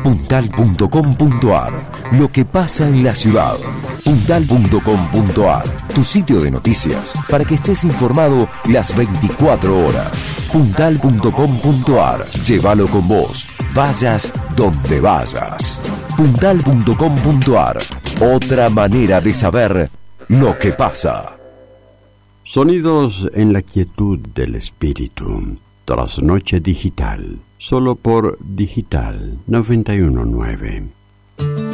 Puntal.com.ar. Lo que pasa en la ciudad. Puntal.com.ar. Tu sitio de noticias para que estés informado las 24 horas. Puntal.com.ar. Llévalo con vos. Vayas donde vayas. Puntal.com.ar. Otra manera de saber lo que pasa. Sonidos en la quietud del espíritu. Trasnoche digital. Solo por Digital 919.